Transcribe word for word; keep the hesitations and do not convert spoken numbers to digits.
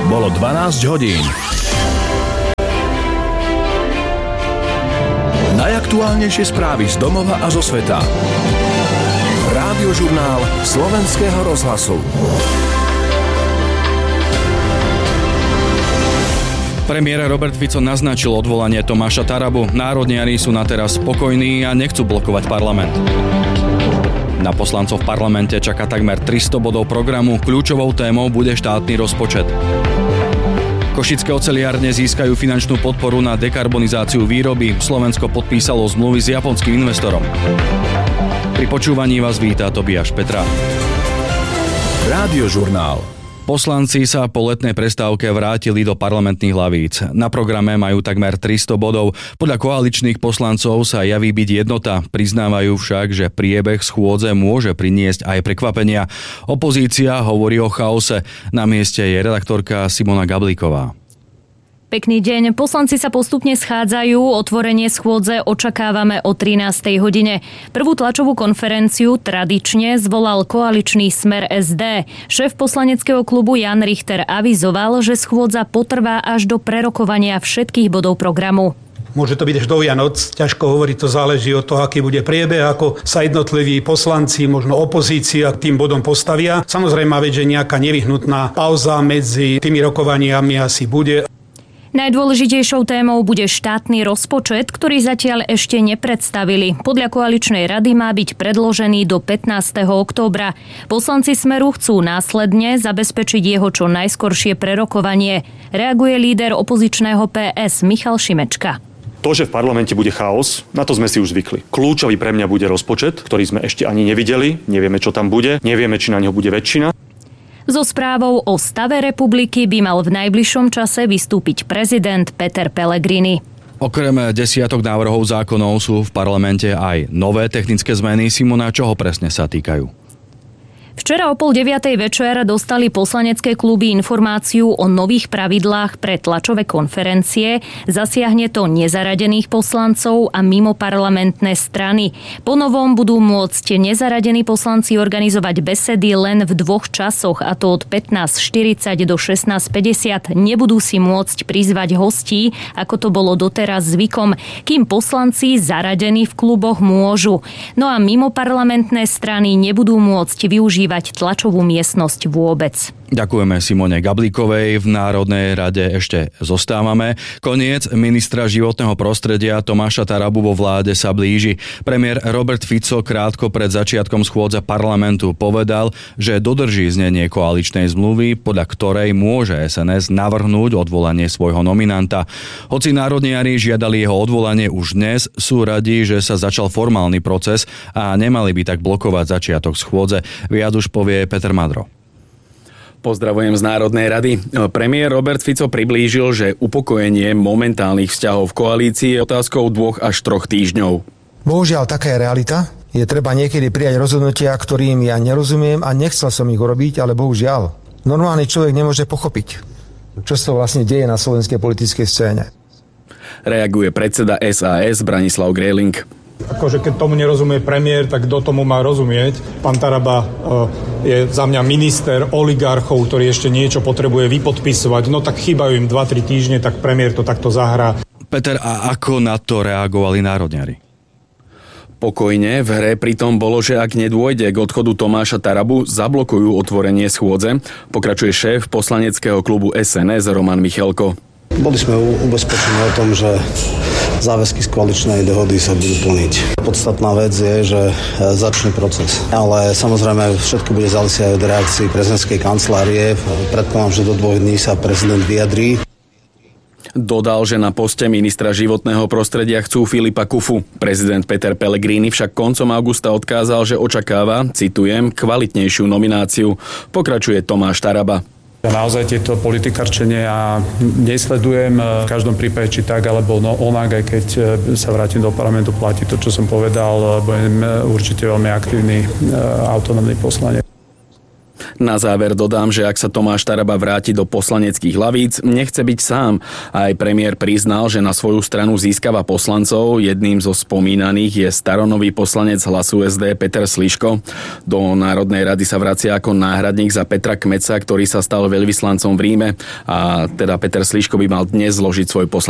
Bolo dvanásť hodín. Najaktuálnejšie správy z domova a zo sveta. Rádiožurnál Slovenského rozhlasu. Premiér Robert Fico naznačil odvolanie Tomáša Tarabu. Národniari sú na teraz spokojní a nechcú blokovať parlament. Na poslancov v parlamente čaká takmer tristo bodov programu. Kľúčovou témou bude štátny rozpočet. Košické oceliárne získajú finančnú podporu na dekarbonizáciu výroby. Slovensko podpísalo zmluvy s japonským investorom. Pri počúvaní vás víta Tobiáš Petra. Rádiožurnál. Poslanci sa po letnej prestávke vrátili do parlamentných hlavíc. Na programe majú takmer tristo bodov. Podľa koaličných poslancov sa javí byť jednota. Priznávajú však, že priebeh schôdze môže priniesť aj prekvapenia. Opozícia hovorí o chaose. Na mieste je redaktorka Simona Gablíková. Pekný deň. Poslanci sa postupne schádzajú. Otvorenie schôdze očakávame o trinástej hodine. Prvú tlačovú konferenciu tradične zvolal koaličný Smer es dé. Šéf poslaneckého klubu Jan Richter avizoval, že schôdza potrvá až do prerokovania všetkých bodov programu. Môže to byť až do Vianoc, ťažko hovoriť, to záleží od toho, aký bude priebeh, ako sa jednotliví poslanci, možno opozícia k tým bodom postavia. Samozrejme, veď, že nejaká nevyhnutná pauza medzi tými rokovaniami asi bude. Najdôležitejšou témou bude štátny rozpočet, ktorý zatiaľ ešte nepredstavili. Podľa koaličnej rady má byť predložený do pätnásteho októbra. Poslanci Smeru chcú následne zabezpečiť jeho čo najskoršie prerokovanie. Reaguje líder opozičného pé es Michal Šimečka. To, že v parlamente bude chaos, na to sme si už zvykli. Kľúčový pre mňa bude rozpočet, ktorý sme ešte ani nevideli, nevieme, čo tam bude, nevieme, či na ňo bude väčšina. So správou o stave republiky by mal v najbližšom čase vystúpiť prezident Peter Pellegrini. Okrem desiatok návrhov zákonov sú v parlamente aj nové technické zmeny. Simona, čoho presne sa týkajú? Včera o pol deviatej večer dostali poslanecké kluby informáciu o nových pravidlách pre tlačové konferencie. Zasiahne to nezaradených poslancov a mimoparlamentné strany. Po novom budú môcť nezaradení poslanci organizovať besedy len v dvoch časoch, a to od pätnásť štyridsať do šestnásť päťdesiat. Nebudú si môcť prizvať hostí, ako to bolo doteraz zvykom, kým poslanci zaradení v kluboch môžu. No a mimoparlamentné strany nebudú môcť využívať tlačovú miestnosť vôbec. Ďakujeme Simone Gablíkovej. V Národnej rade ešte zostávame. Koniec ministra životného prostredia Tomáša Tarabu vo vláde sa blíži. Premiér Robert Fico krátko pred začiatkom schôdze parlamentu povedal, že dodrží znenie koaličnej zmluvy, podľa ktorej môže es en es navrhnúť odvolanie svojho nominanta. Hoci národniari žiadali jeho odvolanie už dnes, sú radi, že sa začal formálny proces a nemali by tak blokovať začiatok schôdze. Viac už povie Peter Madro. Pozdravujem z Národnej rady. Premiér Robert Fico priblížil, že upokojenie momentálnych vzťahov v koalícii je otázkou dvoch až troch týždňov. Bohužiaľ, taká je realita. Je treba niekedy prijať rozhodnutia, ktorým ja nerozumiem a nechcel som ich urobiť, ale bohužiaľ. Normálny človek nemôže pochopiť, čo sa vlastne deje na slovenskej politickej scéne. Reaguje predseda es a es Branislav Gröling. Akože keď tomu nerozumie premiér, tak kto tomu má rozumieť? Pán Taraba je za mňa minister oligarchov, ktorý ešte niečo potrebuje vypodpisovať. No tak chýbajú im dva tri týždne, tak premiér to takto zahrá. Peter, a ako na to reagovali národniari? Pokojne, v hre pritom bolo, že ak nedôjde k odchodu Tomáša Tarabu, zablokujú otvorenie schôdze. Pokračuje šéf poslaneckého klubu es en es Roman Michalko. Boli sme ubezpečení o tom, že záväzky z koaličnej dohody sa budú plniť. Podstatná vec je, že začne proces. Ale samozrejme všetko bude závisieť aj od reakcií prezidentskej kancelárie. Predpokladám, že do dvoch dní sa prezident vyjadrí. Dodal, že na poste ministra životného prostredia chcú Filipa Kufu. Prezident Peter Pellegrini však koncom augusta odkázal, že očakáva, citujem, kvalitnejšiu nomináciu. Pokračuje Tomáš Taraba. Ja naozaj tieto politikarčenie ja nesledujem v každom prípade, či tak alebo no, onak, aj keď sa vrátim do parlamentu, platí to, čo som povedal, budem určite veľmi aktívny autonómny poslanec. Na záver dodám, že ak sa Tomáš Taraba vráti do poslaneckých hlavíc, nechce byť sám. Aj premiér priznal, že na svoju stranu získava poslancov. Jedným zo spomínaných je staronový poslanec Hlasu es dé Peter Sliško. Do Národnej rady sa vracia ako náhradník za Petra Kmeca, ktorý sa stal veľvyslancom v Ríme. A teda Peter Sliško by mal dnes zložiť svoj poslanecký